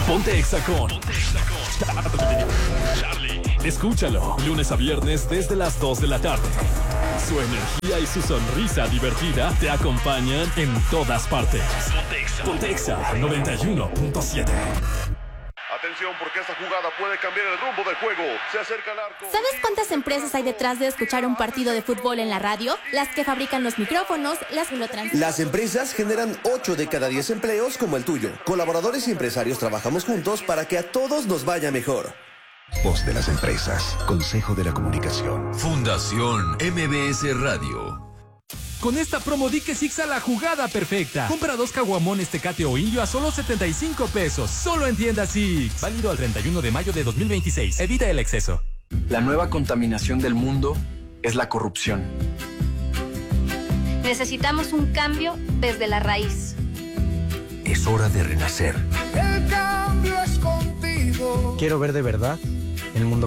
Ponte Exa con Charlie. Escúchalo lunes a viernes desde las 2 de la tarde. Su energía y su sonrisa divertida te acompañan en todas partes. Ponte Exa 91.7. Atención, porque esta jugada puede cambiar el rumbo del juego. Se acerca al arco. ¿Sabes cuántas empresas hay detrás de escuchar un partido de fútbol en la radio? Las que fabrican los micrófonos, las que lo transmiten. Las empresas generan 8 de cada 10 empleos como el tuyo. Colaboradores y empresarios trabajamos juntos para que a todos nos vaya mejor. Voz de las empresas. Consejo de la Comunicación. Fundación MBS Radio. Con esta promo di que Six a la jugada perfecta. Compra 2 caguamones Tecate o Indio a solo 75 pesos. Solo en tiendas Six. Válido al 31 de mayo de 2026. Evita el exceso. La nueva contaminación del mundo es la corrupción. Necesitamos un cambio desde la raíz. Es hora de renacer. El cambio es contigo. Quiero ver de verdad el mundo